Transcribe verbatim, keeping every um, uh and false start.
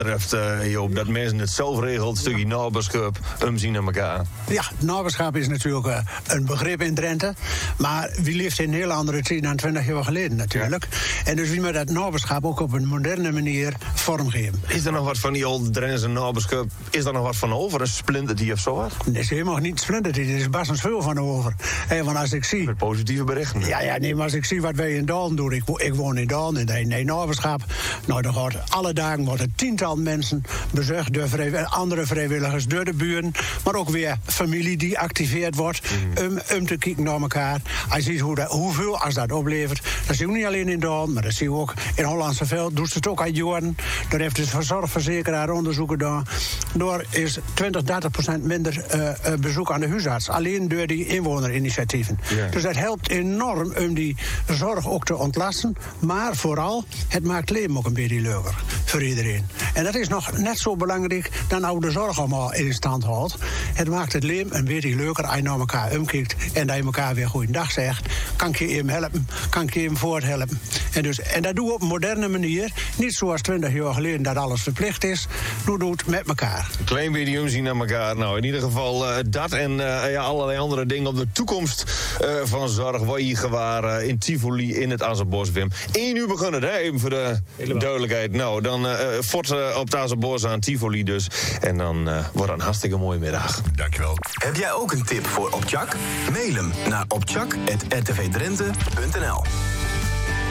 betreft, uh, Joop, dat mensen het zelf regelt, een stukje naberschap, omzien naar elkaar. Ja, naberschap is natuurlijk uh, een begrip in Drenthe. Maar wie leeft in een heel andere tijd dan twintig jaar geleden natuurlijk. Ja. En dus wie moet dat naberschap ook op een moderne manier vormgeven. Is er nog wat van die oude Drentse naberschap, is er nog wat van over? Een splinter die of zo wat? Dat is helemaal niet splinter die, er is best veel van over. Hey, want als ik zie... Met positieve berichten. Ja, ja, nee, maar als ik zie wat wij in Dalen doen, ik, ik woon in Dalen, in de nee, naberschap. Nou, dan wordt alle dagen worden tiental mensen bezocht door vrij, andere vrijwilligers, door de buren, maar ook weer familie die geactiveerd wordt mm. om, om te kijken naar elkaar. Als je ziet hoe dat, hoeveel als dat oplevert, dat zie je niet alleen in Dalen, maar dat zie je ook in Hollandse Veld. Doet ze het ook uit jaren. Daar heeft de zorgverzekeraar onderzoeken gedaan. Door is twintig, dertig procent minder uh, uh, bezoek aan de huisarts. Alleen door die inwonerinitiatieven. Ja. Dus dat helpt enorm om die zorg ook te ontlasten. Maar vooral, het maakt leven ook een beetje leuker voor iedereen. En dat is nog net zo belangrijk dan nou de zorg allemaal in stand houdt. Het maakt het leven een beetje leuker als je naar elkaar omkijkt en dat je elkaar weer goeiedag zegt. Kan ik je hem helpen? Kan ik je hem voorthelpen? En, dus, en dat doen we op een moderne manier. Niet zoals twintig jaar geleden dat alles verplicht is. Nu doe het met elkaar. Een klein beetje omzien naar elkaar. Nou, in ieder geval uh, dat en uh, ja, allerlei andere dingen op de toekomst uh, van zorg. Waar je gewaar uh, in Tivoli in het Azerbos, Wim. één uur begonnen, hè? Even voor de Helemaal. duidelijkheid. Nou, dan uh, fort uh, op het Azerbos aan Tivoli dus. En dan uh, wordt het een hartstikke mooie middag. Dankjewel. Heb jij ook een tip voor Opchak? Mail hem naar opchak apenstaartje r t v drenthe punt n l.